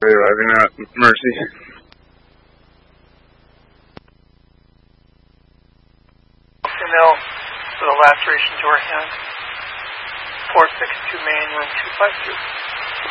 arriving at Mercy. Nil for the laceration door hand. 462 main, room 252.